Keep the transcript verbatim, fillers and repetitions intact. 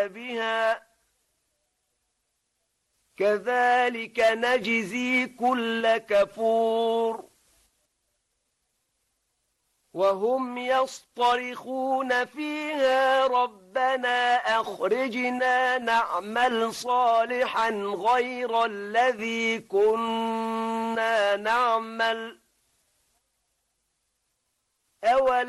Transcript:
بها كذلك نجزي كل كفور وهم يصطرخون فيها ربنا أخرجنا نعمل صالحا غير الذي كنا نعمل أولم